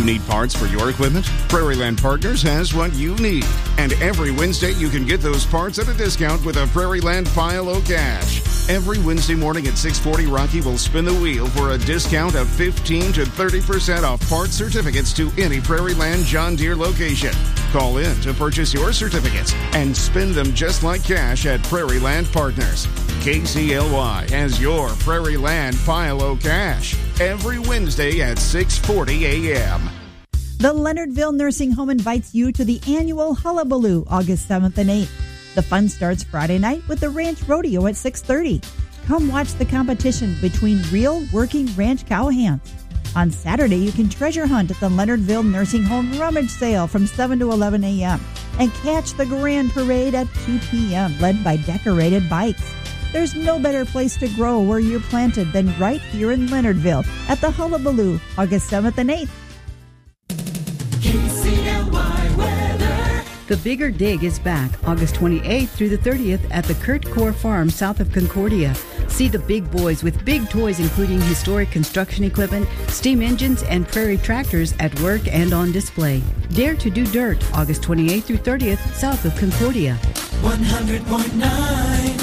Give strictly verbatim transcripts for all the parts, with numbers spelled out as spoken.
You need parts for your equipment? Prairie Land Partners has what you need. And every Wednesday, you can get those parts at a discount with a Prairie Land Pile O Cash. Every Wednesday morning at six forty, Rocky will spin the wheel for a discount of fifteen to thirty percent off parts certificates to any Prairie Land John Deere location. Call in to purchase your certificates and spend them just like cash at Prairie Land Partners. K C L Y has your Prairie Land Pile O Cash every Wednesday at six forty a.m. The Leonardville Nursing Home invites you to the annual Hullabaloo August seventh and eighth. The fun starts Friday night with the Ranch Rodeo at six thirty. Come watch the competition between real working ranch cowhands. On Saturday, you can treasure hunt at the Leonardville Nursing Home Rummage Sale from seven to eleven a.m. and catch the Grand Parade at two p.m. led by decorated bikes. There's no better place to grow where you're planted than right here in Leonardville at the Hullabaloo August seventh and eighth. K C L Y weather. The Bigger Dig is back August twenty-eighth through the thirtieth at the Kurt Core Farm south of Concordia. See the big boys with big toys including historic construction equipment, steam engines, and prairie tractors at work and on display. Dare to do dirt August twenty-eighth through thirtieth south of Concordia. one hundred point nine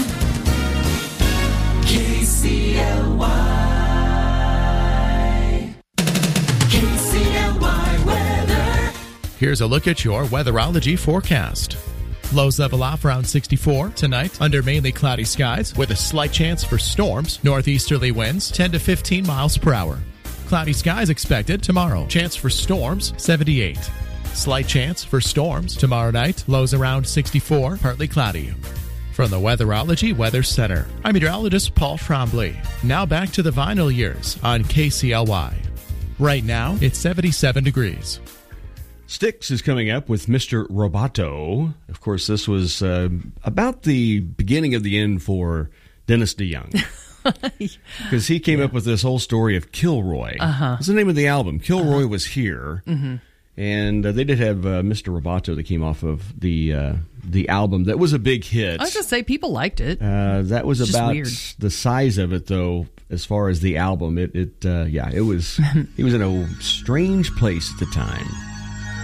K C L Y. K C L Y weather. Here's a look at your weatherology forecast. Lows level off around sixty-four tonight under mainly cloudy skies with a slight chance for storms. Northeasterly winds ten to fifteen miles per hour. Cloudy skies expected tomorrow. Chance for storms seventy-eight. Slight chance for storms tomorrow night. Lows around sixty-four, partly cloudy. From the Weatherology Weather Center, I'm meteorologist Paul Trombley. Now back to the vinyl years on K C L Y. Right now, it's seventy-seven degrees. Styx is coming up with Mister Roboto. Of course, this was uh, about the beginning of the end for Dennis DeYoung. Because he came yeah. up with this whole story of Kilroy. Uh-huh. That's the name of the album. Kilroy uh-huh. was here. Mm-hmm. And uh, they did have uh, Mister Roboto that came off of the uh, the album. That was a big hit. I was going to say, people liked it. Uh, that was it's about weird. The size of it, though, as far as the album. It, it uh, yeah, it was. He was in a strange place at the time.